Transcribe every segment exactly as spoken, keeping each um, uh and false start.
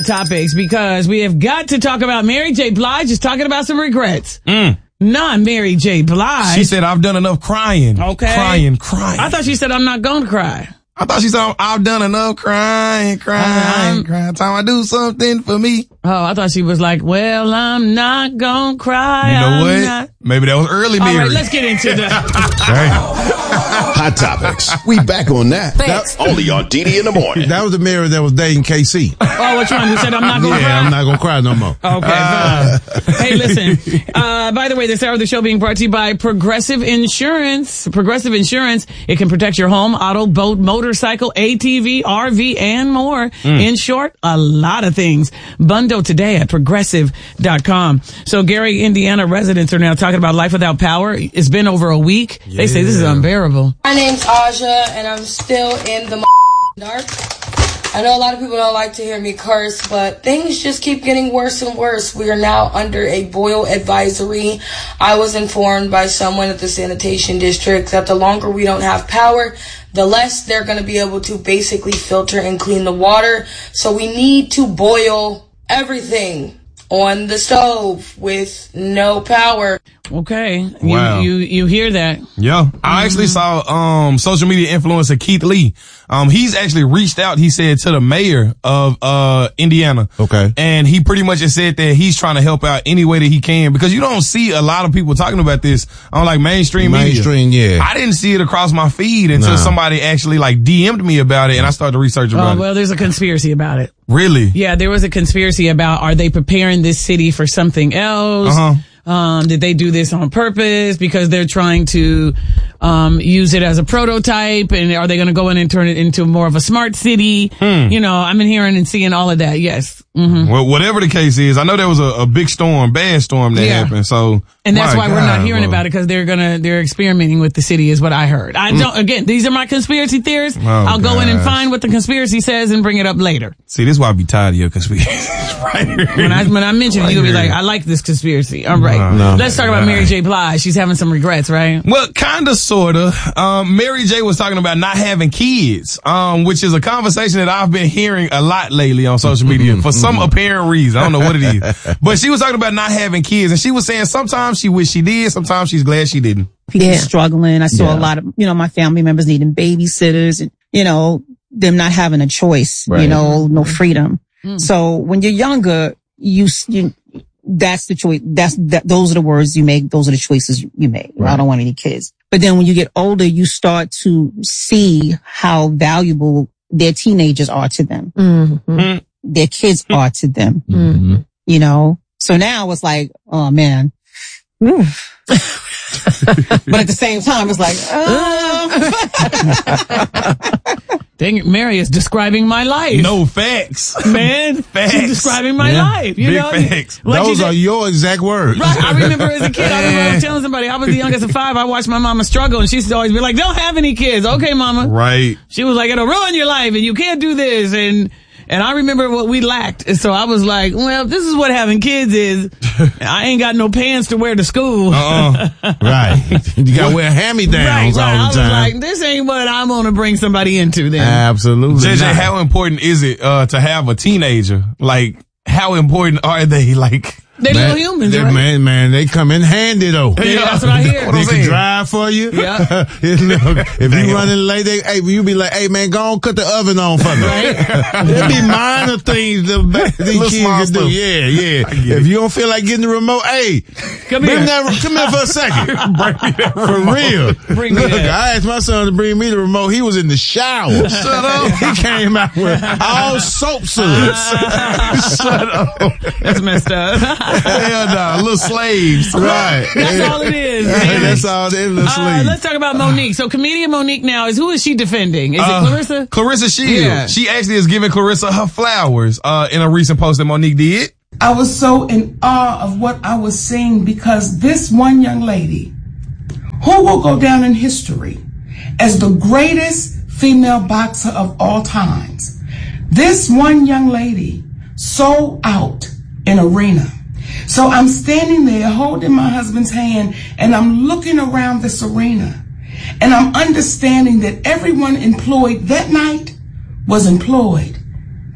Topics, because we have got to talk about Mary J. Blige is talking about some regrets. Mm. Not Mary J. Blige. She said, I've done enough crying. Okay. Crying, crying. I thought she said, I'm not going to cry. I thought she said, I've done enough crying, crying, Um, crying. Time I do something for me. Oh, I thought she was like, well, I'm not going to cry. You know I'm what? not. Maybe that was early All Mary. right, let's get into the... Hot Topics. We back on that. Thanks. Only on D D in the morning. That was the Mary that was dating K C. Oh, which one? Who said I'm not going to Yeah, cry? I'm not going to cry no more. Okay, Uh. fine. Hey, listen. Uh, by the way, this hour of the show being brought to you by Progressive Insurance. Progressive Insurance, it can protect your home, auto, boat, motorcycle, A T V, R V, and more. Mm. In short, a lot of things. Bundle today at progressive dot com. So, Gary, Indiana residents are now talking about life without power. It's been over a week. Yeah. They say this is unbearable. My name's Aja, and I'm still in the dark. I know a lot of people don't like to hear me curse, but things just keep getting worse and worse. We are now under a boil advisory. I was informed by someone at the sanitation district that the longer we don't have power, the less they're going to be able to basically filter and clean the water. So we need to boil everything on the stove with no power. Okay. Wow. You, you, you hear that? Yeah. Mm-hmm. I actually saw, um, social media influencer Keith Lee. Um, he's actually reached out, he said, to the mayor of, uh, Indiana. Okay. And he pretty much has said that he's trying to help out any way that he can, because you don't see a lot of people talking about this on like mainstream media. Mainstream, yeah. I didn't see it across my feed until nah. somebody actually like D M'd me about it, and I started to research about oh, it. Well, there's a conspiracy about it. Really? Yeah, there was a conspiracy about, are they preparing this city for something else? Uh-huh. Um, did they do this on purpose because they're trying to, um, use it as a prototype? And are they going to go in and turn it into more of a smart city? Hmm. You know, I've been hearing and seeing all of that. Yes. Mm-hmm. Well, whatever the case is, I know there was a, a big storm, bad storm that yeah. happened. So, and that's why God, we're not hearing bro. about it, because they're gonna they're experimenting with the city, is what I heard. I don't. Again, these are my conspiracy theories. Oh, I'll go gosh. in and find what the conspiracy says and bring it up later. See, this is why I be tired of your conspiracies. Right here. When I when I mention right it, you'll be here. like, I like this conspiracy. All right, no, let's talk about Mary J. Blige. She's having some regrets, right? Well, kinda, sorta. Um, Mary J. was talking about not having kids, um, which is a conversation that I've been hearing a lot lately on social media for some apparent reason. I don't know what it is, but she was talking about not having kids, and she was saying sometimes she wish she did, sometimes she's glad she didn't. People Yeah. struggling. I saw Yeah. a lot of, you know, my family members needing babysitters and, you know, them not having a choice, Right. you know, no freedom. Mm. So when you're younger, you, you, that's the choice. That's, that, those are the words you make. Those are the choices you make. Right. I don't want any kids. But then when you get older, you start to see how valuable their teenagers are to them. Mm-hmm. Their kids are to them, Mm-hmm. you know? So now it's like, oh man. Oof. But at the same time, it's like, oh. Dang it, Mary is describing my life. No facts. Man, Facts. she's describing my Yeah. life. You Big know? facts. Like Those she are did- your exact words. Right. I remember as a kid, I remember I was telling somebody I was the youngest of five. I watched my mama struggle, and she used to always be like, don't have any kids. Okay, mama. Right. She was like, it'll ruin your life, and you can't do this. And, and I remember what we lacked. And so I was like, well, this is what having kids is. I ain't got no pants to wear to school. Uh-uh. Right. You gotta wear hand-me-downs right, right. all I the was time. like, this ain't what I'm gonna bring somebody into then. Absolutely. J J, not. how important is it, uh, to have a teenager? Like, how important are they? Like, They Man, little humans, they- right? Man, man, they come in handy though. Yeah, that's what I hear. What They I'm can saying. drive for you. Yeah. You know, if Damn. you running late, they, hey, you be like, hey man, go on, cut the oven on for me. Right. There be minor things that these Little kids small can do. stuff. Yeah, yeah. I get If it. you don't feel like getting the remote, hey, Come bring here. that, come here for a second. bring me that For remote. real. Bring me Look, that. I asked my son to bring me the remote. He was in the shower. Shut up. He came out with all soap suds. Shut up. That's messed up. Hell no, little slaves. Right. That's all it is. Hey, man. that's all it is. Let's Uh, leave. let's talk about Monique. So comedian Monique now is, who is she defending? Is Uh, it Clarissa? Clarissa Shields. Yeah. She actually is giving Clarissa her flowers, uh, in a recent post that Monique did. I was so in awe of what I was seeing, because this one young lady, who will go down in history as the greatest female boxer of all times, this one young lady sold out an arena. So I'm standing there holding my husband's hand, and I'm looking around this arena, and I'm understanding that everyone employed that night was employed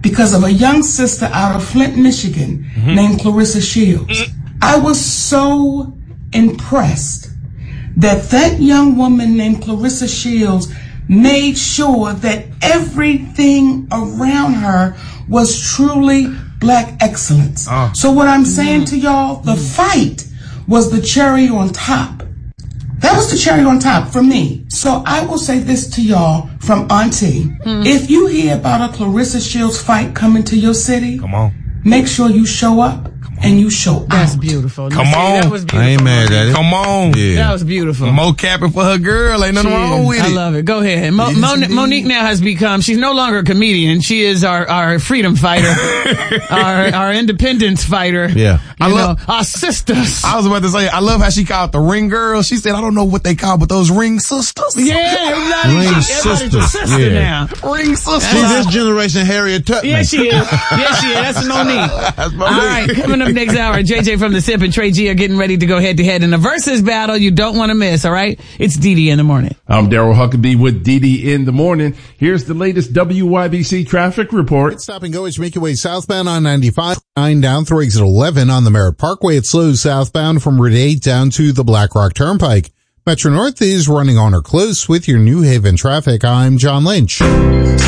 because of a young sister out of Flint, Michigan, mm-hmm. named Clarissa Shields. Mm-hmm. I was so impressed that that young woman named Clarissa Shields made sure that everything around her was truly black excellence. Oh. So what I'm saying mm-hmm. to y'all, the fight was the cherry on top. That was the cherry on top for me. So I will say this to y'all from Auntie. Mm. If you hear about a Clarissa Shields fight coming to your city, come on, make sure you show up and you show out. That's beautiful. Come see, on. That was beautiful. I ain't mad at it. Come on. Yeah. That was beautiful. Mo capping for her girl. Ain't nothing she wrong is. with I it. I love it. Go ahead. Mo- yes, Mon- Monique now has become, she's no longer a comedian. She is our, our freedom fighter, our, our independence fighter. Yeah. You I love know, our sisters. I was about to say, I love how she called the ring girl. She said, I don't know what they call, but those ring sisters. Yeah, everybody, Ring everybody's sisters. a sister Yeah. now. Ring sisters. She's this generation Harriet Tubman. Yes, she is. Yes, she is. That's Monique. That's Monique. All right, coming up next hour, J J from the Sip and Trey G are getting ready to go head to head in a versus battle you don't want to miss, all right? It's D D in the morning. I'm Daryl Huckabee with D D in the morning. Here's the latest W Y B C traffic report. Stop and go as you make your way southbound on ninety-five. nine down through exit eleven on the Merritt Parkway. It slows southbound from Route eight down to the Black Rock Turnpike. Metro North is running on or close with your New Haven traffic. I'm John Lynch.